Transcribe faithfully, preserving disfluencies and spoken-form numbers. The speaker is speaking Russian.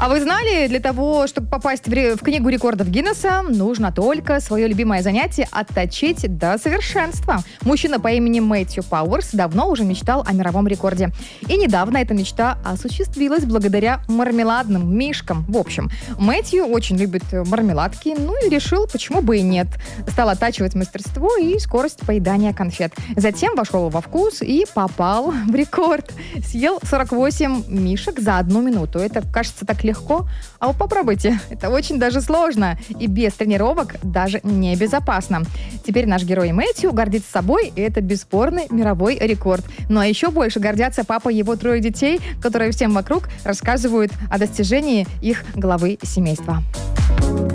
А вы знали, для того, чтобы попасть в, ре- в книгу рекордов Гиннесса, нужно только свое любимое занятие отточить до совершенства. Мужчина по имени Мэтью Пауэрс давно уже мечтал о мировом рекорде. И недавно эта мечта осуществилась благодаря мармеладным мишкам. В общем, Мэтью очень любит мармеладки, ну и решил, почему бы и нет. Стал оттачивать мастерство и скорость поедания конфет. Затем вошел во вкус и попал в рекорд. Съел сорок восемь мишек за одну минуту. Это кажется так легко, а вы попробуйте. Это очень даже сложно. И без тренировок даже небезопасно. Теперь наш герой Мэтью гордится собой, и это бесспорный мировой рекорд. Ну а еще больше гордятся папа и его трое детей, которые всем вокруг рассказывают о достижении их главы семейства.